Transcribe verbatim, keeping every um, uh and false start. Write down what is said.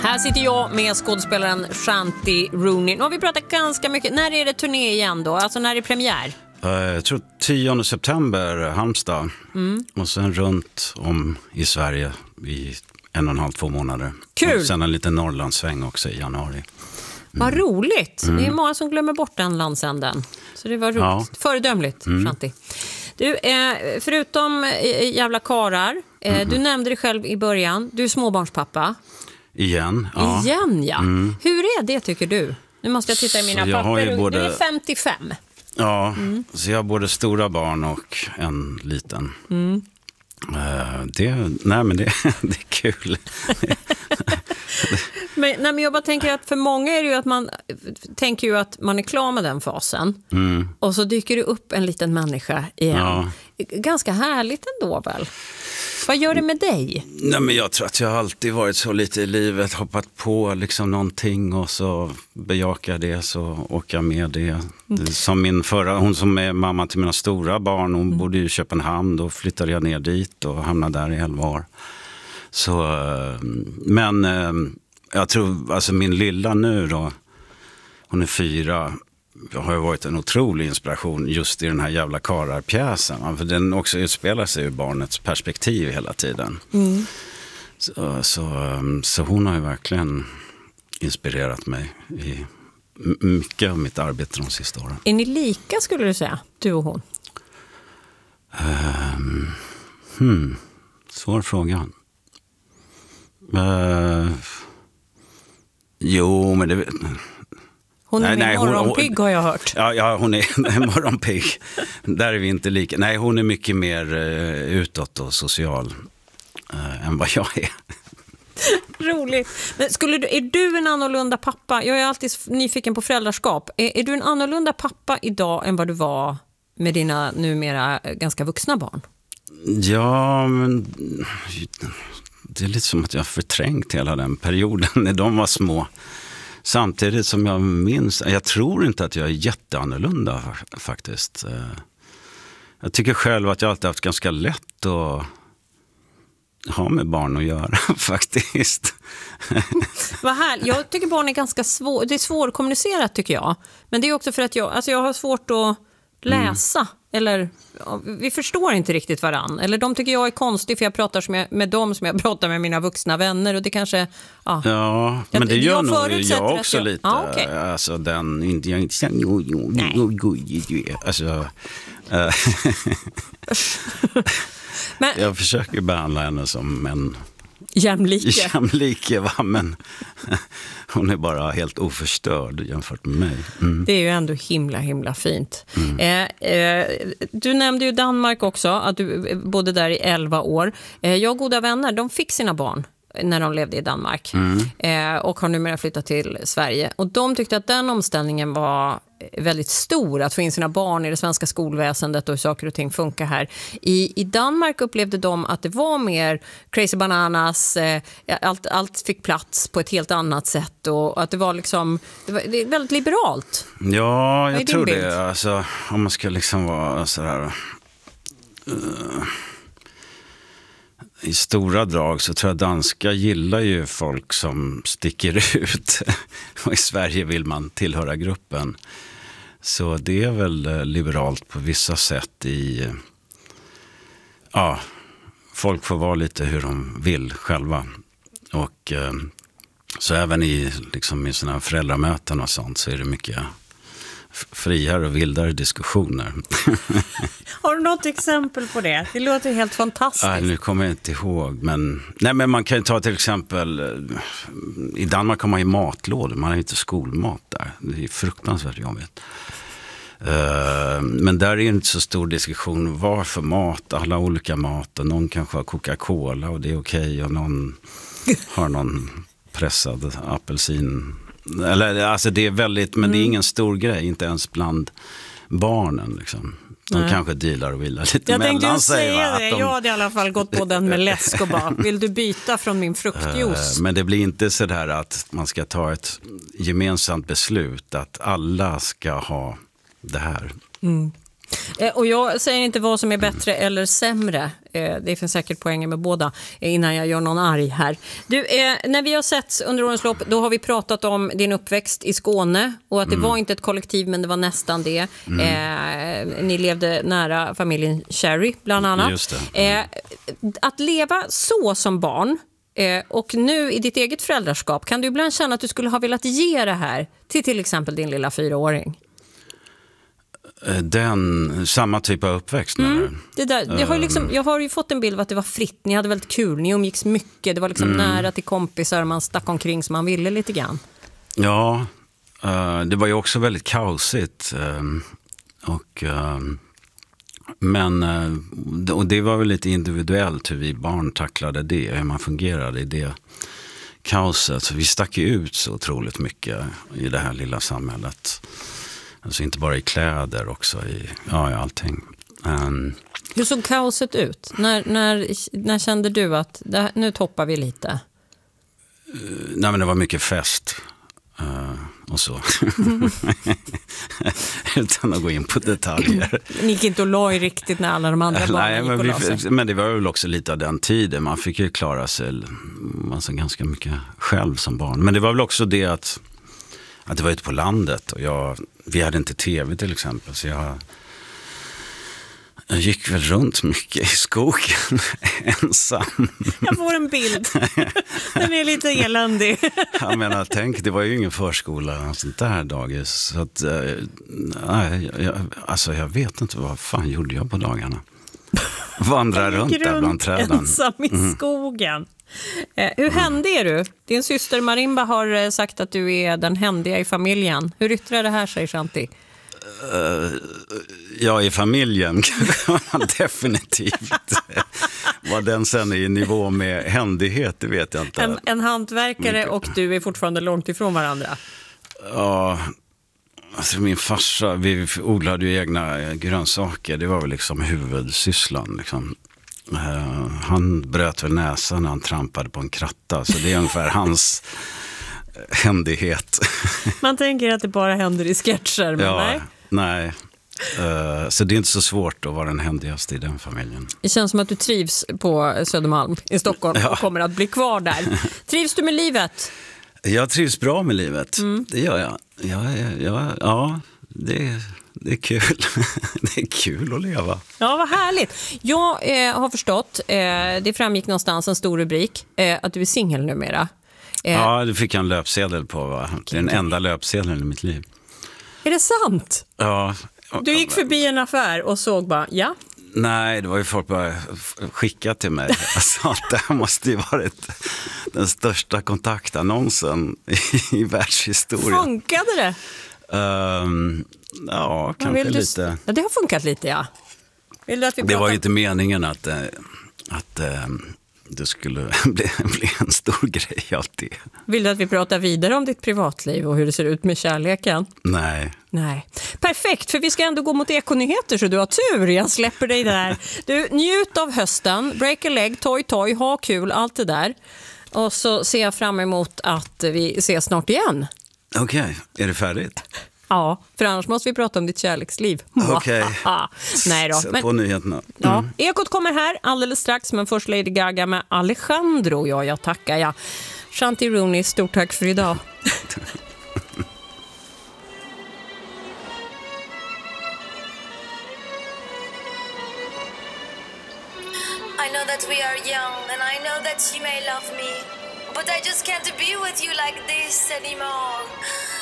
Här sitter jag med skådespelaren Shanti Rooney. Nu har vi pratat ganska mycket. När är det turné igen då? Alltså när är premiär? Jag tror tionde september, Halmstad. Mm. Och sen runt om i Sverige i en och en halv, två månader. Kul! Och sen en liten Norrlandssväng också i januari. Mm. Vad roligt! Mm. Det är många som glömmer bort den landsänden. Så det var roligt. Ja. Föredömligt, mm. Shanti. Du, eh, förutom eh, jävla karar, eh, mm. du nämnde dig själv i början. Du är småbarnspappa. Igen, ja. Igen, ja. Mm. Hur är det, tycker du? Nu måste jag titta i mina papper. Både... Du är femtiofem. Ja, mm. så jag har både stora barn och en liten. Mm. Uh, det, nej, men det, det är kul. men, nej, men jag bara tänker att för många är det ju att man tänker ju att man är klar med den fasen. Mm. Och så dyker det upp en liten människa igen. Ja. Ganska härligt ändå väl? Vad gör det med dig? Nej, men jag tror att jag alltid varit så lite i livet, hoppat på liksom någonting och så bejakar det, så åker jag med det. Mm. Som min förra, hon som är mamma till mina stora barn, hon mm. bodde i Köpenhamn, då flyttade jag ner dit och hamnade där i elva år. Så, men jag tror, alltså min lilla nu då, hon är fyra, har ju varit en otrolig inspiration just i den här jävla kararpjäsen. För den också utspelar sig ur barnets perspektiv hela tiden. Mm. Så, så, så hon har ju verkligen inspirerat mig i mycket av mitt arbete de sista åren. Är ni lika, skulle du säga, du och hon? Um, hmm, svår fråga. Uh, jo, men det... Hon är nej, nej, morgonpigg har jag hört. Ja, ja, hon är morgonpigg. Där är vi inte lika. Nej, hon är mycket mer uh, utåt och social uh, än vad jag är. Roligt. Men skulle du, är du en annorlunda pappa? Jag är alltid nyfiken på föräldraskap. Är, är du en annorlunda pappa idag än vad du var med dina numera ganska vuxna barn? Ja, men det är lite som att jag har förträngt hela den perioden när de var små. Samtidigt som jag minns, jag tror inte att jag är jätteannorlunda faktiskt. Jag tycker själv att jag alltid haft ganska lätt att ha med barn att göra faktiskt. Vad här, jag tycker barn är ganska svår, det är svårkommunicerat tycker jag. Men det är också för att jag, alltså jag har svårt att läsa. Mm. Eller vi förstår inte riktigt varann. Eller de tycker jag är konstig för jag pratar som jag, med dem som jag pratar med mina vuxna vänner. Och det kanske... Ja, ja men det, det gör nog jag också jag, lite. Ja, okay. Alltså den... Inte, jag inte alltså... men, jag försöker behandla henne som en... Jämlike. Jämlike, va? Men hon är bara helt oförstörd jämfört med mig. Mm. Det är ju ändå himla, himla fint. Mm. Eh, eh, du nämnde ju Danmark också, att du bodde där i elva år. Eh, jag och goda vänner, de fick sina barn när de levde i Danmark. Mm. Eh, och har numera flyttat till Sverige. Och de tyckte att den omställningen var väldigt stor, att få in sina barn i det svenska skolväsendet och hur saker och ting funkar här. I, i Danmark upplevde de att det var mer crazy bananas, eh, allt, allt fick plats på ett helt annat sätt och att det var liksom, det, var, det är väldigt liberalt. Ja, jag tror bild? det. Alltså, om man ska liksom vara sådär... Uh, i stora drag så tror jag danska gillar ju folk som sticker ut. Och i Sverige vill man tillhöra gruppen. Så det är väl liberalt på vissa sätt i... Ja, folk får vara lite hur de vill själva. Och så även i, liksom, i såna föräldramöten och sånt så är det mycket friare och vildare diskussioner. Har du något exempel på det? Det låter helt fantastiskt. Nej, nu kommer jag inte ihåg. Men, nej, men man kan ju ta till exempel... I Danmark har man ju matlådor. Man har ju inte skolmat där. Det är fruktansvärt jobbigt. Uh, men där är det inte så stor diskussion. Vad för mat? Alla olika mat. Och någon kanske har Coca-Cola och det är okej. Okay, och någon har någon pressad apelsin... Eller, alltså det är väldigt, men mm. det är ingen stor grej, inte ens bland barnen liksom. De Nej. kanske dealar och vilar lite jag mellan sig. Jag tänkte säga det, de... jag hade i alla fall gått på den med läsk och bara, vill du byta från min fruktjuice? Men det blir inte så där att man ska ta ett gemensamt beslut att alla ska ha det här. Mm. Eh, och jag säger inte vad som är bättre eller sämre. Eh, det finns säkert poänger med båda eh, innan jag gör någon arg här. Du, eh, när vi har sett under årens lopp, då har vi pratat om din uppväxt i Skåne och att det mm. var inte ett kollektiv men det var nästan det. Mm. Eh, ni levde nära familjen Cherry bland annat. Just det. Mm. Eh, att leva så som barn eh, och nu i ditt eget föräldraskap, kan du ibland känna att du skulle ha velat ge det här till till exempel din lilla fyraåring? Den, samma typ av uppväxt. Mm, det där, jag, har ju liksom, jag har ju fått en bild av att det var fritt. Ni hade väldigt kul, ni umgicks mycket. Det var liksom mm. nära till kompisar, man stack omkring som man ville lite grann. Ja, uh, det var ju också väldigt kaosigt. Uh, och, uh, men uh, och det var väl lite individuellt hur vi barn tacklade det, hur man fungerade i det kaoset. Så vi stack ju ut så otroligt mycket i det här lilla samhället. Alltså inte bara i kläder, också i, ja, i allting. Um, Hur såg kaoset ut? När, när, när kände du att det, nu toppar vi lite? Uh, nej, men det var mycket fest. Uh, och så. Utan att gå in på detaljer. Ni gick inte och la i riktigt när alla de andra barnen nej, gick men, och la sig. vi, men det var väl också lite av den tiden. Man fick ju klara sig alltså, ganska mycket själv som barn. Men det var väl också det att, att det var ute på landet och jag... Vi hade inte tv till exempel, så jag, jag gick väl runt mycket i skogen ensam. Jag får en bild. Den är lite eländig. Jag menar, tänk, det var ju ingen förskola och sånt där dagis. Så att, nej, jag, alltså jag vet inte vad fan gjorde jag på dagarna. Vandra runt där bland träden. Ensam i skogen. Eh, hur händig är du? Din syster Marimba har sagt att du är den händiga i familjen. Hur yttrar det här sig, Shanti? Uh, ja, i familjen kan man definitivt. Vad den sen är i nivå med händighet, det vet jag inte. En, en hantverkare mycket. Och du är fortfarande långt ifrån varandra. Ja, alltså min farsa, vi odlade ju egna grönsaker. Det var väl liksom huvudsysslan liksom. Uh, han bröt väl näsan när han trampade på en kratta. Så det är ungefär hans händighet. Man tänker att det bara händer i sketcher, men ja, nej. Nej. Uh, så det är inte så svårt att vara den händigaste i den familjen. Det känns som att du trivs på Södermalm i Stockholm ja. Och kommer att bli kvar där. Trivs du med livet? Jag trivs bra med livet, mm. det gör jag. Ja, ja, ja, ja det är... Det är kul. Det är kul att leva. Ja, vad härligt. Jag eh, har förstått, eh, det framgick någonstans en stor rubrik, eh, att du är singel numera. Eh. Ja, det fick jag en löpsedel på. Va? Det är den enda löpsedeln i mitt liv. Är det sant? Ja. Du gick förbi en affär och såg bara, ja. Nej, det var ju folk bara skickat till mig. Alltså, att det här måste ju varit den största kontaktannonsen i, i världshistorien. Funkade det? Um, ja, kanske du... lite. Ja, det har funkat lite, ja. Vill du att vi det pratar... var ju inte meningen att, att det skulle bli, bli en stor grej av det. Vill du att vi pratar vidare om ditt privatliv och hur det ser ut med kärleken? Nej. Nej. Perfekt, för vi ska ändå gå mot ekonyheter så du har tur. Jag släpper dig där. Du, njut av hösten, break a leg, toy toy, ha kul, allt det där. Och så ser jag fram emot att vi ses snart igen. Okej, okay. Är det färdigt? Ja, för annars måste vi prata om ditt kärleksliv. Okej. Okay. Nej då. Men, på nyheterna. Mm. Ja, Ekot kommer här alldeles strax, men först Lady Gaga med Alejandro. Ja, jag tackar jag. Shanti Rooney, stort tack för idag. I know that we are young and I know that you may love me, but I just can't be with you like this anymore.